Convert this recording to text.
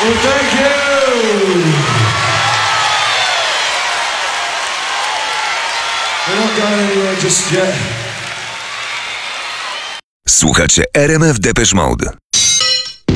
Well, thank you. We're not going anywhere just yet. Słuchacie RMF Depeche Mode.